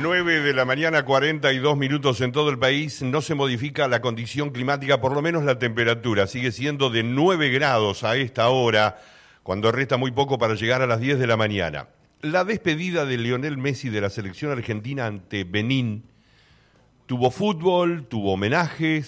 9 de la mañana, 42 minutos en todo el país. No se modifica la condición climática, por lo menos la temperatura. Sigue siendo de 9 grados a esta hora, cuando resta muy poco para llegar a las 10 de la mañana. La despedida de Lionel Messi de la selección argentina ante Benín tuvo fútbol, tuvo homenajes,